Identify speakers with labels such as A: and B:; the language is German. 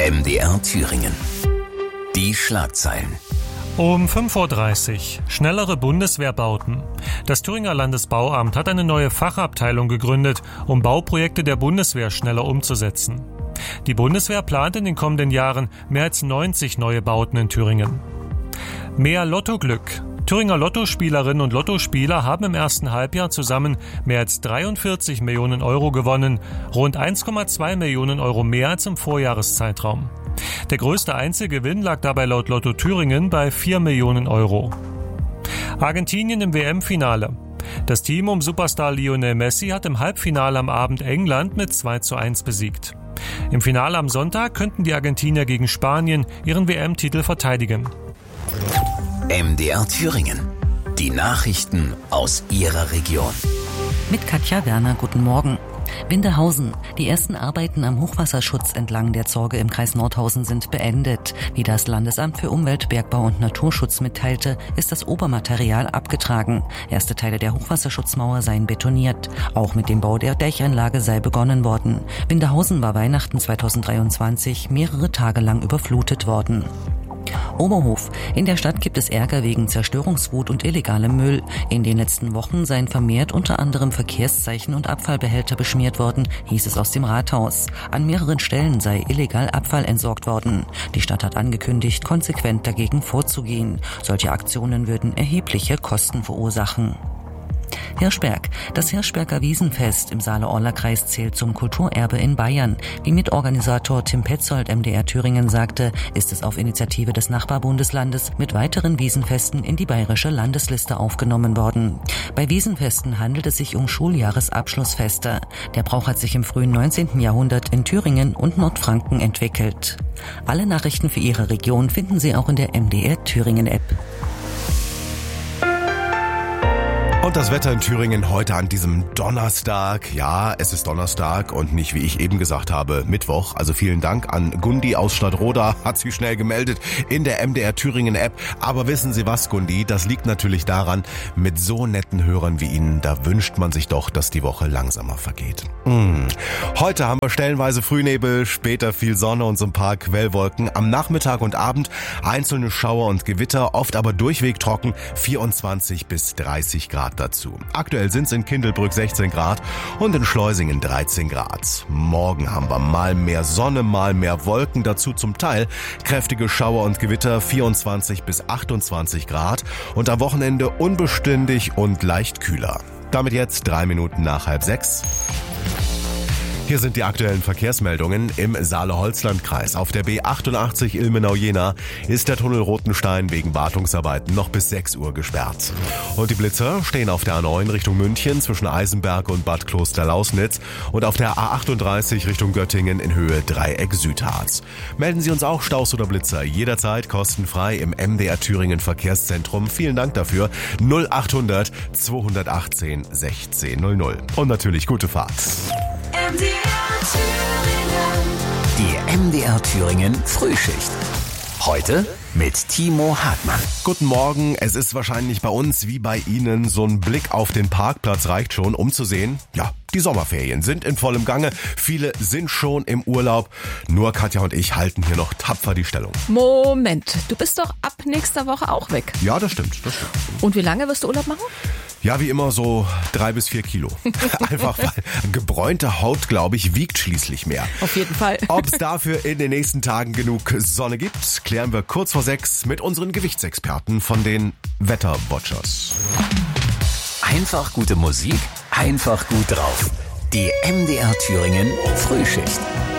A: MDR Thüringen. Die Schlagzeilen.
B: Um 5.30 Uhr. Schnellere Bundeswehrbauten. Das Thüringer Landesbauamt hat eine neue Fachabteilung gegründet, um Bauprojekte der Bundeswehr schneller umzusetzen. Die Bundeswehr plant in den kommenden Jahren mehr als 90 neue Bauten in Thüringen. Mehr Lottoglück. Thüringer Lottospielerinnen und Lottospieler haben im ersten Halbjahr zusammen mehr als 43 Millionen Euro gewonnen, rund 1,2 Millionen Euro mehr als im Vorjahreszeitraum. Der größte Einzelgewinn lag dabei laut Lotto Thüringen bei 4 Millionen Euro. Argentinien im WM-Finale. Das Team um Superstar Lionel Messi hat im Halbfinale am Abend England mit 2:1 besiegt. Im Finale am Sonntag könnten die Argentinier gegen Spanien ihren WM-Titel verteidigen.
A: MDR Thüringen. Die Nachrichten aus Ihrer Region.
C: Mit Katja Werner, guten Morgen. Windehausen. Die ersten Arbeiten am Hochwasserschutz entlang der Zorge im Kreis Nordhausen sind beendet. Wie das Landesamt für Umwelt, Bergbau und Naturschutz mitteilte, ist das Obermaterial abgetragen. Erste Teile der Hochwasserschutzmauer seien betoniert. Auch mit dem Bau der Dächanlage sei begonnen worden. Windehausen war Weihnachten 2023 mehrere Tage lang überflutet worden. Oberhof. In der Stadt gibt es Ärger wegen Zerstörungswut und illegalem Müll. In den letzten Wochen seien vermehrt unter anderem Verkehrszeichen und Abfallbehälter beschmiert worden, hieß es aus dem Rathaus. An mehreren Stellen sei illegal Abfall entsorgt worden. Die Stadt hat angekündigt, konsequent dagegen vorzugehen. Solche Aktionen würden erhebliche Kosten verursachen. Hirschberg. Das Hirschberger Wiesenfest im Saale-Orla-Kreis zählt zum Kulturerbe in Bayern. Wie Mitorganisator Tim Petzold MDR Thüringen sagte, ist es auf Initiative des Nachbarbundeslandes mit weiteren Wiesenfesten in die bayerische Landesliste aufgenommen worden. Bei Wiesenfesten handelt es sich um Schuljahresabschlussfeste. Der Brauch hat sich im frühen 19. Jahrhundert in Thüringen und Nordfranken entwickelt. Alle Nachrichten für Ihre Region finden Sie auch in der MDR Thüringen App.
D: Und das Wetter in Thüringen heute an diesem Donnerstag. Ja, es ist Donnerstag und nicht, wie ich eben gesagt habe, Mittwoch. Also vielen Dank an Gundi aus Stadtroda, hat sich schnell gemeldet in der MDR Thüringen App. Aber wissen Sie was, Gundi? Das liegt natürlich daran, mit so netten Hörern wie Ihnen, da wünscht man sich doch, dass die Woche langsamer vergeht. Heute haben wir stellenweise Frühnebel, später viel Sonne und so ein paar Quellwolken. Am Nachmittag und Abend einzelne Schauer und Gewitter, oft aber durchweg trocken, 24 bis 30 Grad dazu. Aktuell sind es in Kindelbrück 16 Grad und in Schleusingen 13 Grad. Morgen haben wir mal mehr Sonne, mal mehr Wolken, dazu zum Teil kräftige Schauer und Gewitter, 24 bis 28 Grad und am Wochenende unbeständig und leicht kühler. Damit jetzt 3 Minuten nach 5:30. Hier sind die aktuellen Verkehrsmeldungen im Saale-Holzland-Kreis. Auf der B88 Ilmenau-Jena ist der Tunnel Rotenstein wegen Wartungsarbeiten noch bis 6 Uhr gesperrt. Und die Blitzer stehen auf der A9 Richtung München zwischen Eisenberg und Bad Kloster-Lausnitz und auf der A38 Richtung Göttingen in Höhe Dreieck Südharz. Melden Sie uns auch Staus oder Blitzer jederzeit kostenfrei im MDR Thüringen Verkehrszentrum. Vielen Dank dafür. 0800 218 1600. Und natürlich gute Fahrt.
A: Die MDR Thüringen Frühschicht. Heute mit Timo Hartmann.
D: Guten Morgen, es ist wahrscheinlich bei uns wie bei Ihnen, so ein Blick auf den Parkplatz reicht schon, um zu sehen, ja, die Sommerferien sind in vollem Gange, viele sind schon im Urlaub, nur Katja und ich halten hier noch tapfer die Stellung.
E: Moment, du bist doch ab nächster Woche auch weg.
D: Ja, das stimmt.
E: Und wie lange wirst du Urlaub machen?
D: Ja, wie immer so 3 bis 4 Kilo. Einfach weil gebräunte Haut, glaube ich, wiegt schließlich mehr.
E: Auf jeden Fall.
D: Ob es dafür in den nächsten Tagen genug Sonne gibt, klären wir kurz vor 6 mit unseren Gewichtsexperten von den Wetterwatchers.
A: Einfach gute Musik, einfach gut drauf. Die MDR Thüringen Frühschicht.